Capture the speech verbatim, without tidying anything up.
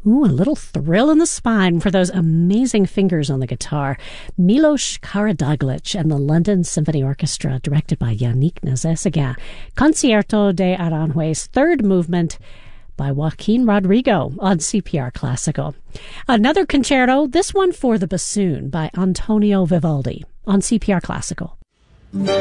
Ooh, a little thrill in the spine for those amazing fingers on the guitar. Milos Karadzic and the London Symphony Orchestra, directed by Yannick Nézet-Séguin. Concierto de Aranjuez, third movement by Joaquin Rodrigo on C P R Classical. Another concerto, this one for the bassoon by Antonio Vivaldi on C P R Classical.